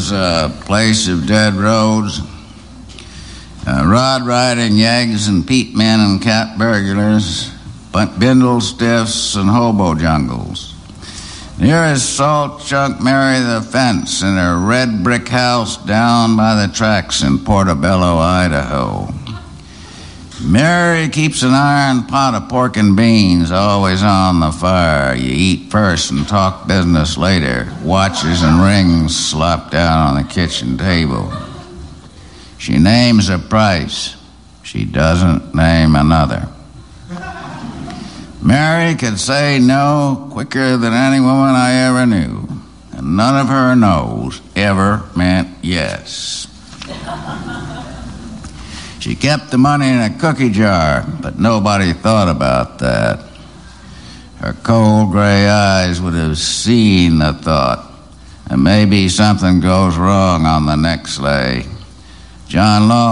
was a place of dead roads, rod-riding yeggs and peat men and cat burglars, bindle stiffs and hobo jungles. Near his salt chunk Mary the Fence in her red brick house down by the tracks in Portobello, Idaho. Mary keeps an iron pot of pork and beans always on the fire. You eat first and talk business later. Watches and rings slop down on the kitchen table. She names a price. She doesn't name another. Mary could say no quicker than any woman I ever knew, and none of her no's ever meant yes. She kept the money in a cookie jar, but nobody thought about that. Her cold gray eyes would have seen the thought, and maybe something goes wrong on the next sleigh. John Law